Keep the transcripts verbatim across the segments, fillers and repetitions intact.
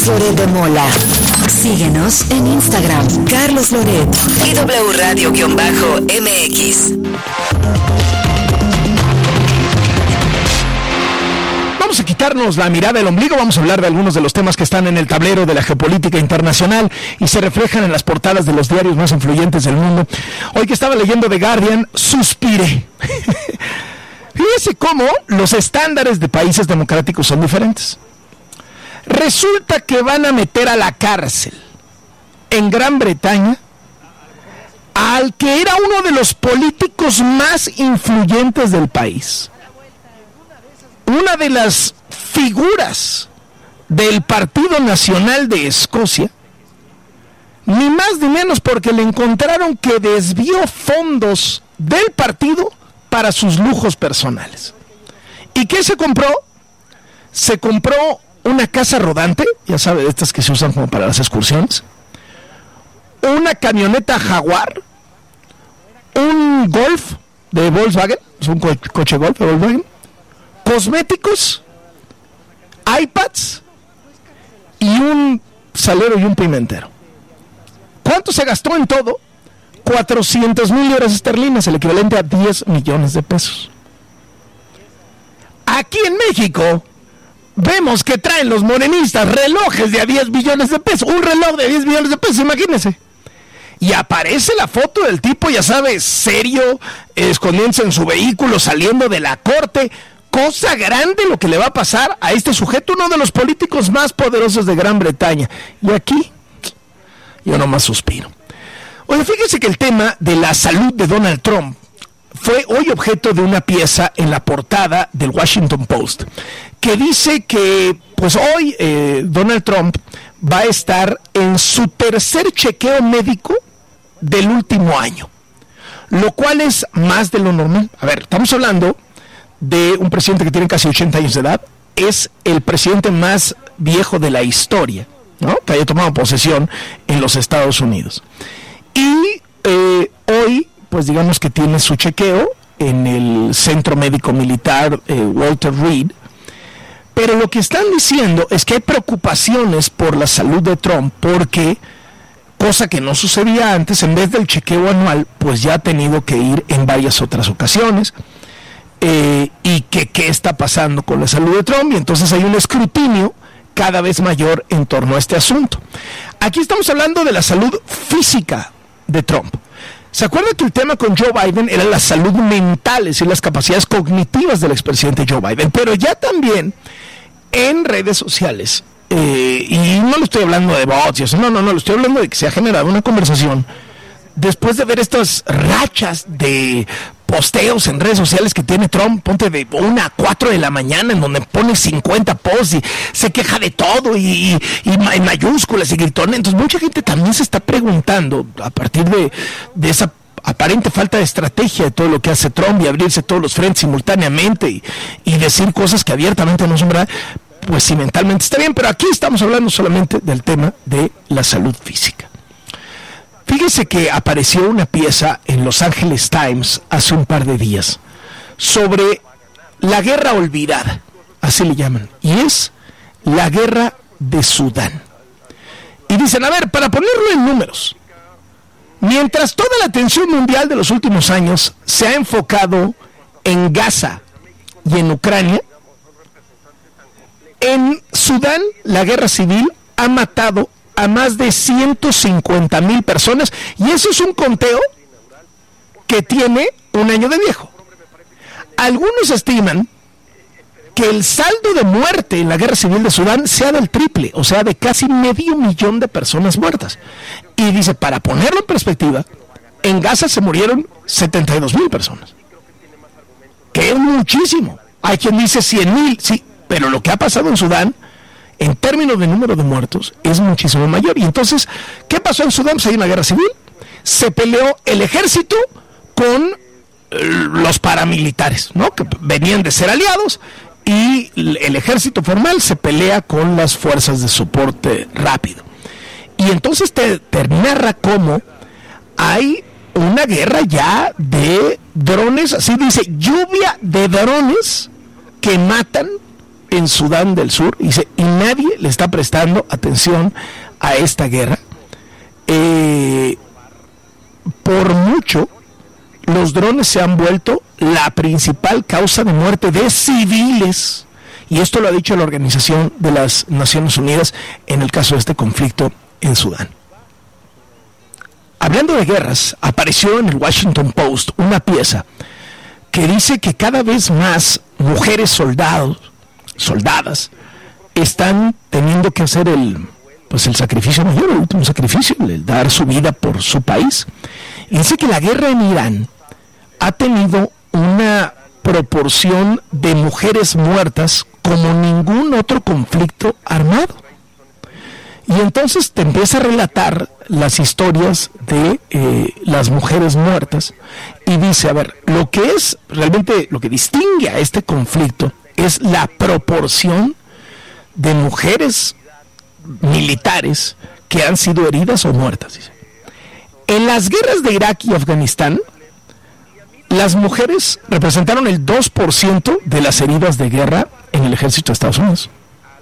Loret de Mola. Síguenos en Instagram, Carlos Loret y W Radio-M X. Vamos a quitarnos la mirada del ombligo, vamos a hablar de algunos de los temas que están en el tablero de la geopolítica internacional y se reflejan en las portadas de los diarios más influyentes del mundo. Hoy que estaba leyendo The Guardian, suspiré. Fíjese cómo los estándares de países democráticos son diferentes. Resulta que van a meter a la cárcel en Gran Bretaña al que era uno de los políticos más influyentes del país. Una de las figuras del Partido Nacional de Escocia, ni más ni menos porque le encontraron que desvió fondos del partido para sus lujos personales. ¿Y qué se compró? Se compró una casa rodante, ya sabe, de estas que se usan como para las excursiones, una camioneta Jaguar, un Golf de Volkswagen, es un co- coche Golf de Volkswagen, cosméticos, iPads y un salero y un pimentero. ¿Cuánto se gastó en todo? cuatrocientas mil libras esterlinas, el equivalente a diez millones de pesos. Aquí en México vemos que traen los morenistas relojes de a diez millones de pesos, un reloj de diez millones de pesos, imagínense. Y aparece la foto del tipo, ya sabes, serio, escondiéndose en su vehículo, saliendo de la corte. Cosa grande lo que le va a pasar a este sujeto, uno de los políticos más poderosos de Gran Bretaña. Y aquí, yo nomás suspiro. Oye, fíjense que el tema de la salud de Donald Trump fue hoy objeto de una pieza en la portada del Washington Post, que dice que, pues hoy eh, Donald Trump va a estar en su tercer chequeo médico del último año, lo cual es más de lo normal. A ver, estamos hablando de un presidente que tiene casi ochenta años de edad, es el presidente más viejo de la historia, ¿no?, que haya tomado posesión en los Estados Unidos. Y eh, hoy, pues digamos que tiene su chequeo en el Centro Médico Militar eh, Walter Reed, pero lo que están diciendo es que hay preocupaciones por la salud de Trump, porque, cosa que no sucedía antes, en vez del chequeo anual, pues ya ha tenido que ir en varias otras ocasiones, eh, y que qué está pasando con la salud de Trump, y entonces hay un escrutinio cada vez mayor en torno a este asunto. Aquí estamos hablando de la salud física de Trump. ¿Se acuerdan que el tema con Joe Biden era la salud mental, es decir, las capacidades cognitivas del expresidente Joe Biden? Pero ya también en redes sociales, eh, y no lo estoy hablando de bots y eso, no, no, no, lo estoy hablando de que se ha generado una conversación después de ver estas rachas de posteos en redes sociales que tiene Trump, ponte de una a cuatro de la mañana, en donde pone cincuenta posts y se queja de todo y, y, y en mayúsculas y gritones. Entonces mucha gente también se está preguntando, a partir de, de esa aparente falta de estrategia de todo lo que hace Trump y abrirse todos los frentes simultáneamente y, y decir cosas que abiertamente no son verdad, pues si mentalmente está bien, pero aquí estamos hablando solamente del tema de la salud física. Fíjese que apareció una pieza en Los Angeles Times hace un par de días sobre la guerra olvidada, así le llaman, y es la guerra de Sudán. Y dicen, a ver, para ponerlo en números, mientras toda la atención mundial de los últimos años se ha enfocado en Gaza y en Ucrania, en Sudán la guerra civil ha matado a más de ciento cincuenta mil personas, y eso es un conteo que tiene un año de viejo. Algunos estiman que el saldo de muerte en la guerra civil de Sudán sea del triple, o sea, de casi medio millón de personas muertas. Y dice, para ponerlo en perspectiva, en Gaza se murieron setenta y dos mil personas, que es muchísimo. Hay quien dice cien mil, sí, pero lo que ha pasado en Sudán, en términos de número de muertos, es muchísimo mayor. Y entonces, ¿qué pasó en Sudán? Pues hay una guerra civil, se peleó el ejército con eh, los paramilitares, ¿no?, que venían de ser aliados, y el ejército formal se pelea con las fuerzas de soporte rápido. Y entonces te, te narra cómo hay una guerra ya de drones, así dice, lluvia de drones que matan en Sudán del Sur, dice, y nadie le está prestando atención a esta guerra. Eh, por mucho, los drones se han vuelto la principal causa de muerte de civiles, y esto lo ha dicho la Organización de las Naciones Unidas en el caso de este conflicto en Sudán. Hablando de guerras, apareció en el Washington Post una pieza que dice que cada vez más mujeres soldados, soldadas, están teniendo que hacer el, pues el sacrificio mayor, el último sacrificio, el dar su vida por su país. Y dice que la guerra en Irán ha tenido una proporción de mujeres muertas como ningún otro conflicto armado. Y entonces te empieza a relatar las historias de eh, las mujeres muertas y dice, a ver, lo que es realmente, lo que distingue a este conflicto es la proporción de mujeres militares que han sido heridas o muertas. Dice. En las guerras de Irak y Afganistán, las mujeres representaron el dos por ciento de las heridas de guerra en el ejército de Estados Unidos.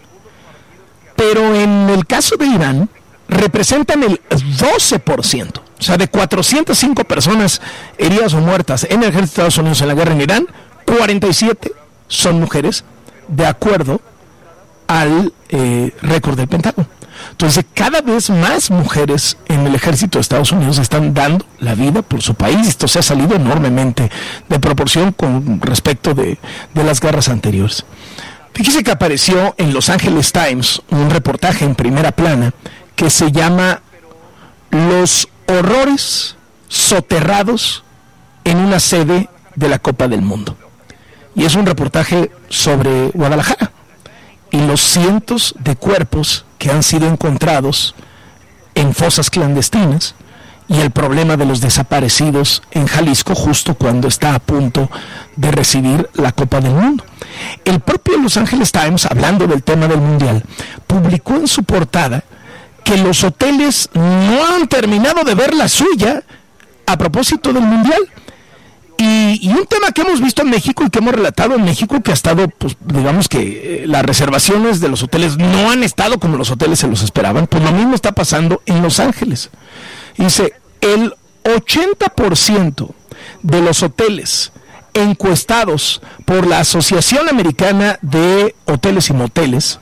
Pero en el caso de Irán, representan el doce por ciento. O sea, de cuatrocientas cinco personas heridas o muertas en el ejército de Estados Unidos en la guerra en Irán, cuarenta y siete son mujeres, de acuerdo al eh, récord del Pentágono. Entonces, cada vez más mujeres en el ejército de Estados Unidos están dando la vida por su país. Esto se ha salido enormemente de proporción con respecto de, de las guerras anteriores. Fíjese que apareció en Los Angeles Times un reportaje en primera plana que se llama Los horrores soterrados en una sede de la Copa del Mundo. Y es un reportaje sobre Guadalajara y los cientos de cuerpos que han sido encontrados en fosas clandestinas y el problema de los desaparecidos en Jalisco justo cuando está a punto de recibir la Copa del Mundo. El propio Los Angeles Times, hablando del tema del Mundial, publicó en su portada que los hoteles no han terminado de ver la suya a propósito del Mundial. Y, y un tema que hemos visto en México y que hemos relatado en México, que ha estado, pues digamos que eh, las reservaciones de los hoteles no han estado como los hoteles se los esperaban, pues lo mismo está pasando en Los Ángeles. Dice, el ochenta por ciento de los hoteles encuestados por la Asociación Americana de Hoteles y Moteles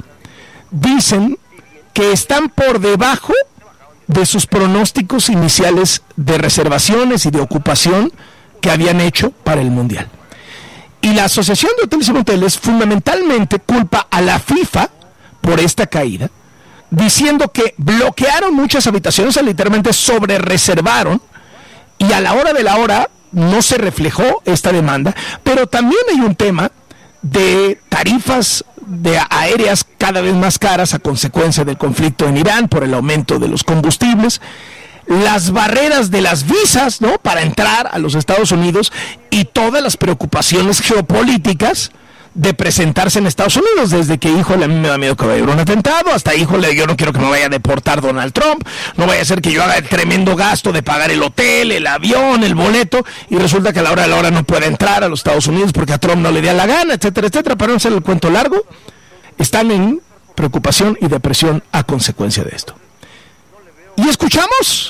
dicen que están por debajo de sus pronósticos iniciales de reservaciones y de ocupación que habían hecho para el Mundial. Y la Asociación de Hoteles y Moteles fundamentalmente culpa a la FIFA por esta caída, diciendo que bloquearon muchas habitaciones, o sea, literalmente sobre reservaron, y a la hora de la hora no se reflejó esta demanda. Pero también hay un tema de tarifas de aéreas cada vez más caras a consecuencia del conflicto en Irán por el aumento de los combustibles, las barreras de las visas, ¿no?, para entrar a los Estados Unidos, y todas las preocupaciones geopolíticas de presentarse en Estados Unidos, desde que, híjole, a mí me da miedo que vaya a haber un atentado, hasta, híjole, yo no quiero que me vaya a deportar Donald Trump, no vaya a ser que yo haga el tremendo gasto de pagar el hotel, el avión, el boleto, y resulta que a la hora de la hora no pueda entrar a los Estados Unidos porque a Trump no le dé la gana, etcétera, etcétera. Para no hacer el cuento largo, están en preocupación y depresión a consecuencia de esto. ¿Y escuchamos?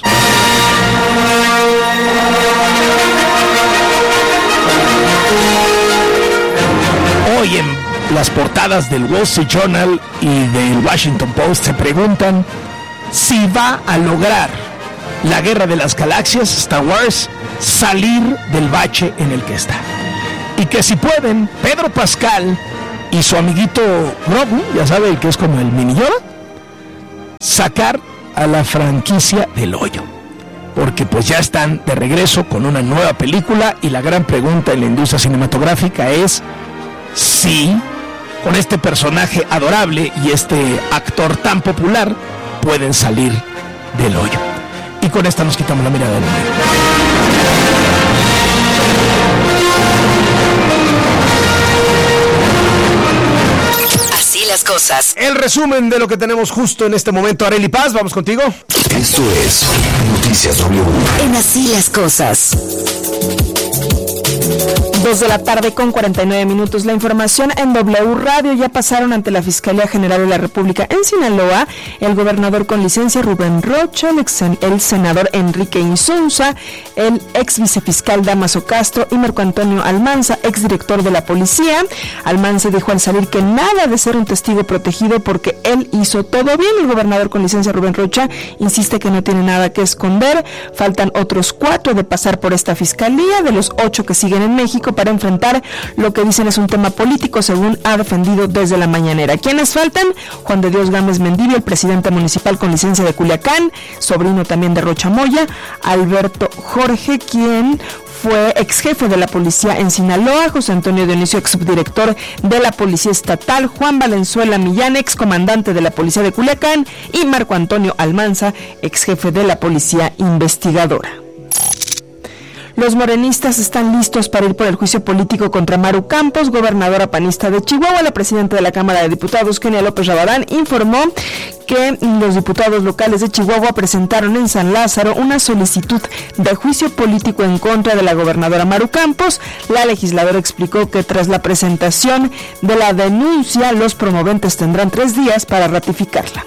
Hoy en las portadas del Wall Street Journal y del Washington Post se preguntan si va a lograr la Guerra de las Galaxias, Star Wars, salir del bache en el que está. Y que si pueden, Pedro Pascal y su amiguito Grogu, ya sabe que es como el mini Yoda, sacar a la franquicia del hoyo. Porque pues ya están de regreso con una nueva película, y la gran pregunta en la industria cinematográfica es si con este personaje adorable y este actor tan popular pueden salir del hoyo. Y con esta nos quitamos la mirada del medio. Así las cosas. El resumen de lo que tenemos justo en este momento. Arely Paz, vamos contigo. Esto es Noticias W. En Así las cosas. Dos de la tarde con cuarenta y nueve minutos. La información en W Radio. Ya pasaron ante la Fiscalía General de la República en Sinaloa el gobernador con licencia Rubén Rocha, el, ex, el senador Enrique Insunza, el ex vicefiscal Damaso Castro y Marco Antonio Almanza, exdirector de la policía. Almanza dijo al salir que nada de ser un testigo protegido porque él hizo todo bien. El gobernador con licencia Rubén Rocha insiste que no tiene nada que esconder. Faltan otros cuatro de pasar por esta fiscalía, de los ocho que siguen en México, para enfrentar lo que dicen es un tema político, según ha defendido desde la mañanera. ¿Quiénes faltan? Juan de Dios Gámez Mendivio, el presidente municipal con licencia de Culiacán, sobrino también de Rocha Moya; Alberto Jorge, quien fue ex jefe de la policía en Sinaloa; José Antonio Dionisio, ex subdirector de la Policía Estatal; Juan Valenzuela Millán, ex comandante de la Policía de Culiacán; y Marco Antonio Almanza, ex jefe de la Policía Investigadora. Los morenistas están listos para ir por el juicio político contra Maru Campos, gobernadora panista de Chihuahua. La presidenta de la Cámara de Diputados, Kenia López Rabadán, informó que los diputados locales de Chihuahua presentaron en San Lázaro una solicitud de juicio político en contra de la gobernadora Maru Campos. La legisladora explicó que tras la presentación de la denuncia, los promoventes tendrán tres días para ratificarla.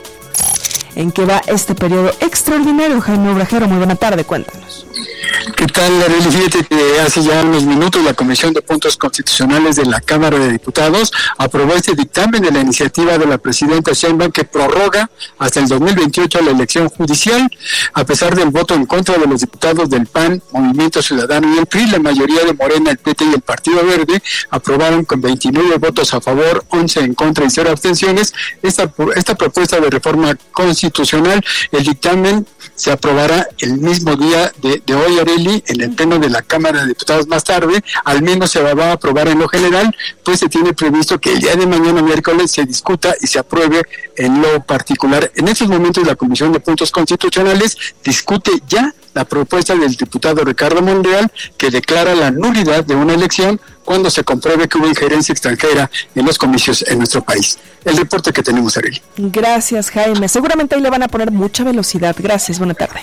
¿En qué va este periodo extraordinario? Jaime Obrajero, muy buena tarde, cuéntanos. ¿Qué tal, Arely? Fíjate que hace ya unos minutos la Comisión de Puntos Constitucionales de la Cámara de Diputados aprobó este dictamen de la iniciativa de la presidenta Sheinbaum que prorroga hasta el dos mil veintiocho la elección judicial. A pesar del voto en contra de los diputados del P A N, Movimiento Ciudadano y el P R I, la mayoría de Morena, el P T y el Partido Verde aprobaron con veintinueve votos a favor, once en contra y cero abstenciones esta, esta propuesta de reforma constitucional. El dictamen se aprobará el mismo día de, de hoy, Arely, en el pleno de la Cámara de Diputados más tarde. Al menos se va, va a aprobar en lo general, pues se tiene previsto que el día de mañana, miércoles, se discuta y se apruebe en lo particular. En estos momentos la Comisión de Puntos Constitucionales discute ya la propuesta del diputado Ricardo Monreal, que declara la nulidad de una elección cuando se compruebe que hubo injerencia extranjera en los comicios en nuestro país. El reporte que tenemos, Arely. Gracias, Jaime. Seguramente ahí le van a poner mucha velocidad. Gracias, buena tarde.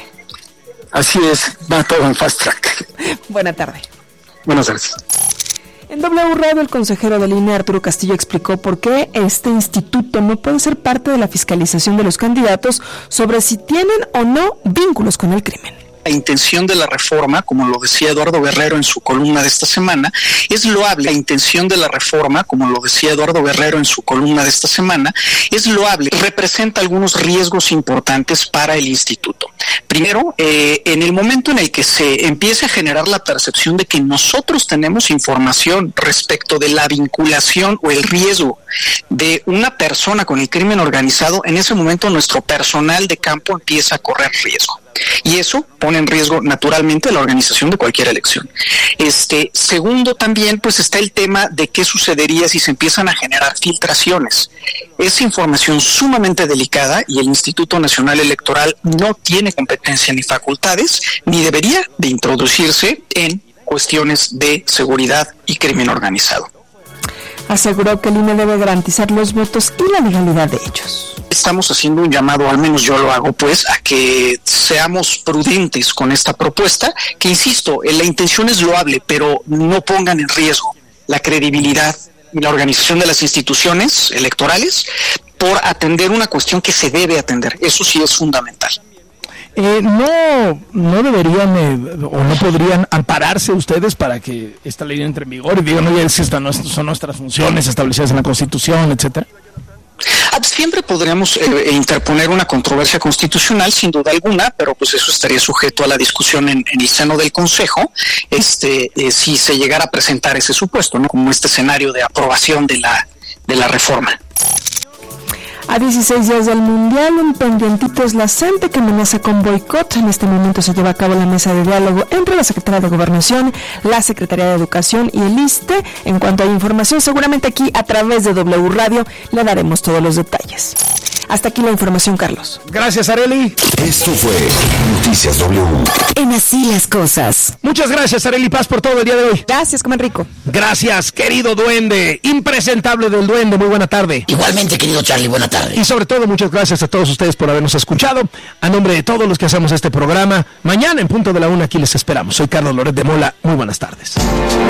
Así es, va todo en fast track. Buena tarde. Buenas tardes. En W Radio, el consejero del I N E, Arturo Castillo, explicó por qué este instituto no puede ser parte de la fiscalización de los candidatos sobre si tienen o no vínculos con el crimen. La intención de la reforma, como lo decía Eduardo Guerrero en su columna de esta semana, es loable. La intención de la reforma, como lo decía Eduardo Guerrero en su columna de esta semana, es loable. Representa algunos riesgos importantes para el instituto. Primero, eh, en el momento en el que se empiece a generar la percepción de que nosotros tenemos información respecto de la vinculación o el riesgo de una persona con el crimen organizado, en ese momento nuestro personal de campo empieza a correr riesgo. Y eso pone en riesgo naturalmente la organización de cualquier elección. Este, segundo, también pues está el tema de qué sucedería si se empiezan a generar filtraciones. Es información sumamente delicada y el Instituto Nacional Electoral no tiene competencia ni facultades, ni debería de introducirse en cuestiones de seguridad y crimen organizado. Aseguró que el I N E debe garantizar los votos y la legalidad de ellos. Estamos haciendo un llamado, al menos yo lo hago, pues, a que seamos prudentes con esta propuesta, que insisto, la intención es loable, pero no pongan en riesgo la credibilidad y la organización de las instituciones electorales por atender una cuestión que se debe atender. Eso sí es fundamental. Eh, no, no deberían eh, o no podrían ampararse ustedes para que esta ley entre en vigor y digan, oye, si estas no son nuestras funciones establecidas en la Constitución, etcétera. Siempre podríamos eh, interponer una controversia constitucional, sin duda alguna, pero pues eso estaría sujeto a la discusión en, en el seno del Consejo, este, eh, si se llegara a presentar ese supuesto, ¿no? Como este escenario de aprobación de la de la reforma. A dieciséis días del Mundial, un pendientito es la C E N T E que amenaza con boicot. En este momento se lleva a cabo la mesa de diálogo entre la Secretaría de Gobernación, la Secretaría de Educación y el I S S S T E. En cuanto a información, seguramente aquí a través de W Radio le daremos todos los detalles. Hasta aquí la información, Carlos. Gracias, Arely. Esto fue Noticias W. En Así las Cosas. Muchas gracias, Arely Paz, por todo el día de hoy. Gracias, comen rico. Gracias, querido duende, impresentable del duende, muy buena tarde. Igualmente, querido Charlie, buena tarde. Y sobre todo, muchas gracias a todos ustedes por habernos escuchado. A nombre de todos los que hacemos este programa, mañana en punto de la una aquí les esperamos. Soy Carlos Loret de Mola, muy buenas tardes.